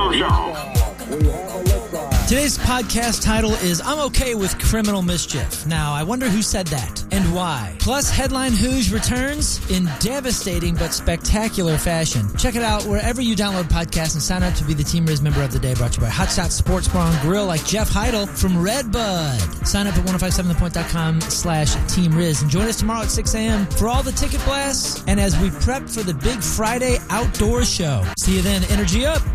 Today's podcast title is I'm Okay with Criminal Mischief. Now, I wonder who said that and why. Plus, Headline Who's returns in devastating but spectacular fashion. Check it out wherever you download podcasts and sign up to be the Team Riz Member of the Day, brought to you by Hot Shot Sports Bar and Grill like Jeff Heidel from Redbud. Sign up at 1057thepoint.com/Team Riz and join us tomorrow at 6 a.m. for all the ticket blasts and as we prep for the big Friday outdoor show. See you then. Energy up.